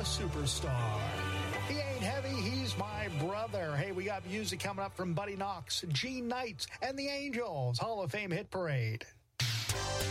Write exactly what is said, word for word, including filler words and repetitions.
a superstar. He ain't heavy, he's my brother. Hey, we got music coming up from Buddy Knox, Gene Knight, and the Angels Hall of Fame Hit Parade.